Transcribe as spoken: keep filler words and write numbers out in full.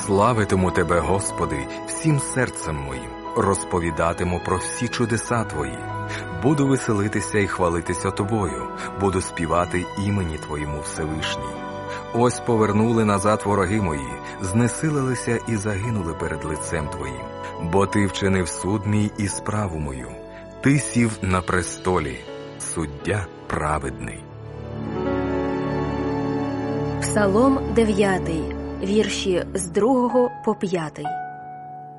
Славитиму Тебе, Господи, всім серцем моїм, розповідатиму про всі чудеса Твої. Буду веселитися і хвалитися Тобою, буду співати імені Твоєму Всевишній. Ось повернули назад вороги мої, знесилилися і загинули перед лицем Твоїм. Бо Ти вчинив суд мій і справу мою. Ти сів на престолі, суддя праведний. Псалом дев'ятий, вірші з другого по п'ятий.